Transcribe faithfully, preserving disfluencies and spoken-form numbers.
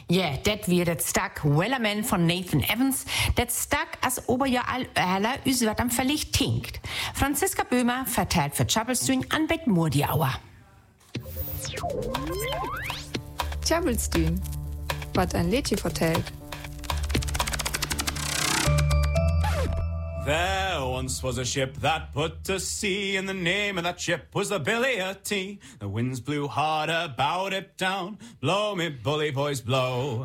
Ja, yeah, det wird det stak Wellerman von Nathan Evans, det stak als Oberjahr all Erler üswert am verlegt tinkt. Franziska Böhmer verteilt für Tjabelstühn an Bet Murdiauer. Tjabelstühn, was ein Lädchen vertellt. There once was a ship that put to sea, and the name of that ship was the Billy o' Tea. The winds blew hard about it down, blow me bully boys blow.